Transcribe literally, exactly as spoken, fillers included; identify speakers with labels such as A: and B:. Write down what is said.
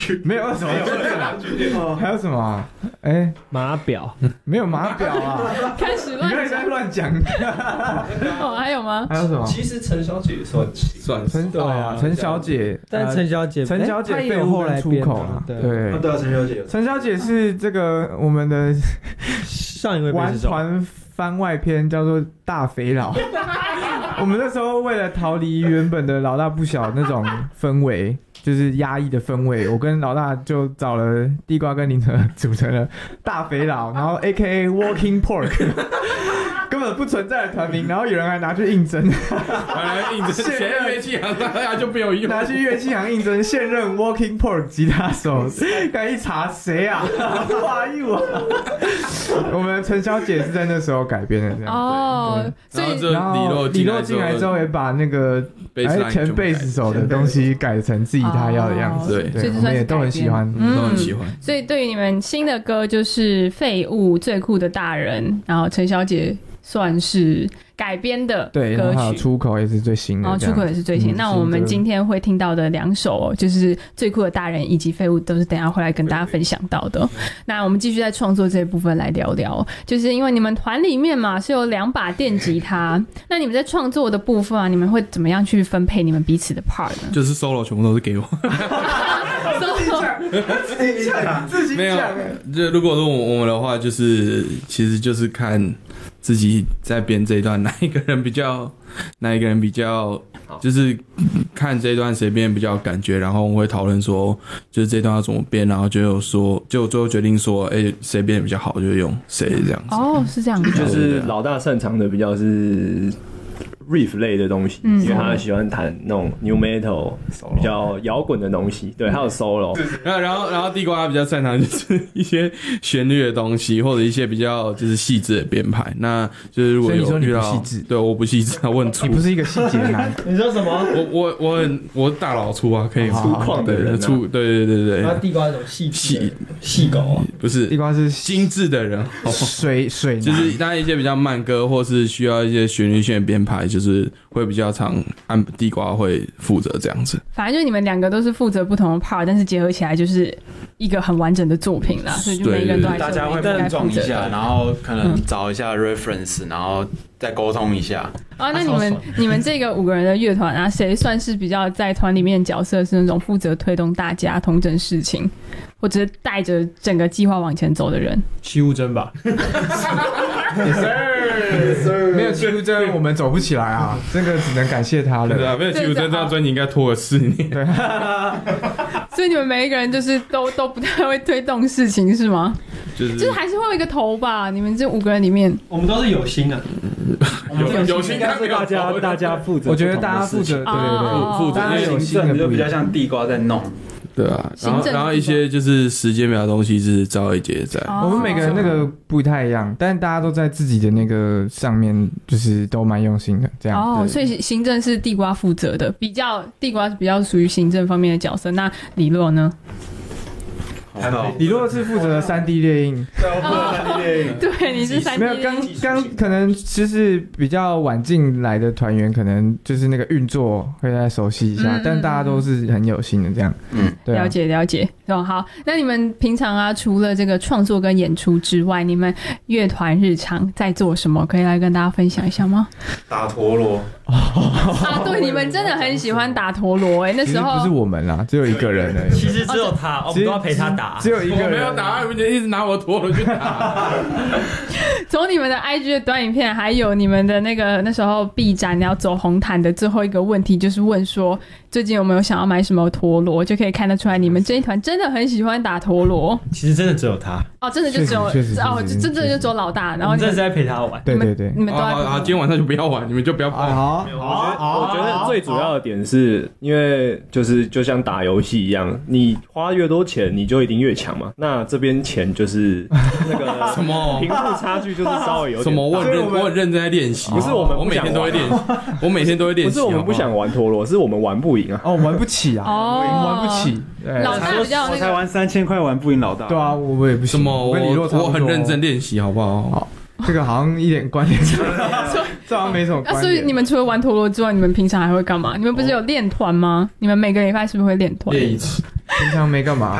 A: 没有二手的券啊，还有什么啊？哎、欸，
B: 码表
A: 没有码表啊，
C: 开始乱
A: 讲，你在乱讲。
C: 哦，还有吗？
A: 还有什么？
D: 其实陈小姐也算
E: 算
A: 陈对啊，陈小姐，
B: 但陈小姐，
A: 陈小姐
B: 废
A: 废物跟出口
B: 啊，
A: 对
D: 对对啊，陈小姐，
A: 陈小姐是这个我们的
B: 上一位
A: 玩团番外篇，叫做大肥佬。我们那时候为了逃离原本的老大不小那种氛围。就是压抑的氛围，我跟老大就找了地瓜跟林哲组成了大肥佬，然后 A K A Walking Pork， 根本不存在的团名，然后有人还拿去应征，
E: 来应征现任乐器行，大家就没有用，
A: 拿去乐器行应征现任 Walking Pork 吉他手，刚一查谁啊？哇哟！我们陈小姐是在那时候改编的这样
C: 哦，
E: 所以然后
A: 李洛进来之后也把那个哎前贝斯手的东西改成自己他要的样子，
E: 对，
A: 所以我们也都很喜欢，
E: 都很喜欢。
C: 所以对于你们新的歌就是《废物》最酷的大人，然后陈小姐算是改编的歌曲，
A: 对，然后还有出口也是最新的，
C: 哦，出口也是最新。嗯、那我们今天会听到的两首、哦，就是最酷的大人以及废物，都是等一下会来跟大家分享到的。那我们继续在创作这一部分来聊聊，就是因为你们团里面嘛是有两把电吉他，那你们在创作的部分啊，你们会怎么样去分配你们彼此的 part 呢？
E: 就是 solo 全部都是给我。
A: 自己讲，自己讲，没有。
E: 就如果说我们的话，就是其实就是看自己在编这一段哪一个人比较，哪一个人比较，就是看这一段谁编比较有感觉，然后我们会讨论说，就是这段要怎么编，然后就有说，就最后决定说，哎、欸，谁编的比较好，就用谁这样子。
C: 哦，是这样子，
D: 就是老大擅长的比较是riff 类的东西，嗯、因为他喜欢弹那种 new metal 比较摇滚的东西，对，还有 solo。
E: 然后，然后，然后地瓜比较擅长就是一些旋律的东西，或者一些比较就是细致的编排。那就是如果有遇到，对，我不细致，我很粗。
A: 你不是一个细节男。
B: 你说什么？
E: 我我我很我大老粗啊，可以
D: 粗犷的人、啊，
E: 粗，对对对对。
B: 那地瓜是种细
E: 细
B: 细狗啊，
E: 不是
A: 地瓜是
E: 精致的人，
A: 水水
E: 就是当然一些比较慢歌，或是需要一些旋律性的编排，就是会比较常按地瓜会负责这样子。
C: 反正就你们两个都是负责不同的 part， 但是结合起来就是一个很完整的作品啦，所以就每一个人都还是
F: 大家会碰撞一下，然后可能找一下 reference，、嗯、然后再沟通一下。
C: 啊，那你们你们这个五个人的乐团啊，谁算是比较在团里面角色是那种负责推动大家统整事情，或者是带着整个计划往前走的人？
B: 戚务真吧。
A: Yes sir， 没有戚务真我们走不起来啊，这个只能感谢他了。
E: 对啊，没有戚务真这张专辑应该拖了四年。
A: 对，
C: 所以你们每一个人就是都都不太会推动事情是吗？
E: 就是
C: 就是还是会有一个头吧。你们这五个人里面，
B: 我们都是有心的，
E: 有有心
B: 是大家大家负责。
A: 我觉得大家负责，对对对，负责，
F: 大家有心的就比较像地瓜在弄。
E: 对啊，然后然后一些就是时间表的东西是赵一杰在、
A: 哦，我们每个人那个不太一样，但大家都在自己的那个上面，就是都蛮用心的这样。
C: 哦，所以行政是地瓜负责的，比较地瓜是比较属于行政方面的角色。那李洛呢？
A: 李洛是负责三 D 列印，
D: 对，我负责三 D 列印。
C: 对，你是三 D
A: 列印。没有，刚刚可能就是比较晚进来的团员，可能就是那个运作会再熟悉一下，嗯、但大家都是很有心的这样。嗯，对、啊，
C: 了解了解。哦，好，那你们平常啊，除了这个创作跟演出之外，你们乐团日常在做什么？可以来跟大家分享一下吗？
D: 打陀螺。
C: 啊，对，你们真的很喜欢打陀螺哎，那时候
A: 不是我们啦，只有一个人而已。
B: 其实只有他，我们都要陪他打。
A: 只有一个人，
E: 我没有打，我一直拿我陀螺去打。
C: 从你们的 I G 的短影片，还有你们的那个那时候 B 展要走红毯的最后一个问题，就是问说最近有没有想要买什么陀螺，就可以看得出来你们这一团真的很喜欢打陀螺。
B: 其实真的只有他
C: 哦，真的就只有哦，就真的就只有老大，然后
B: 你真的是在陪他玩。
A: 对对对，
C: 你们都
E: 好好，今天晚上就不要玩，你们就不要玩。
A: 好，
D: 我觉得最主要的点是因为就是就像打游戏一样，你花越多钱，你就一定越强嘛。那这边钱就是那个
E: 什么
D: 贫富差距就是稍微有点
E: 什么，我很认我很认真在练习。
D: 不是我们，
E: 我每天都会练习，我每天都会练习。
D: 不是我们不想玩陀螺，是我们玩不赢啊。
A: 哦，玩不起啊，
C: 哦，
A: 玩不起。
C: 老大比较那个，
F: 我才玩三千块玩不赢老大。
A: 对啊，我也不行。
E: 什么？我我很认真练习，好不好？
A: 好。这个好像一点关联，这好像没什么关联、
C: 啊。所以你们除了玩陀螺之外，你们平常还会干嘛？你们不是有练团吗？你们每个礼拜是不是会练团？
E: 练一次。
A: 平常没干嘛，